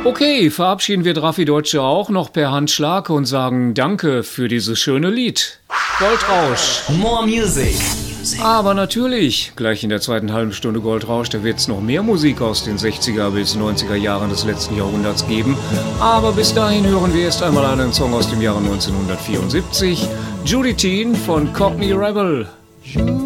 Okay, verabschieden wir Draffi Deutsche auch noch per Handschlag und sagen Danke für dieses schöne Lied. Goldrausch. More Music. Aber natürlich, gleich in der zweiten halben Stunde Goldrausch, da wird es noch mehr Musik aus den 60er bis 90er Jahren des letzten Jahrhunderts geben. Aber bis dahin hören wir erst einmal einen Song aus dem Jahre 1974. Judy Teen von Cockney Rebel.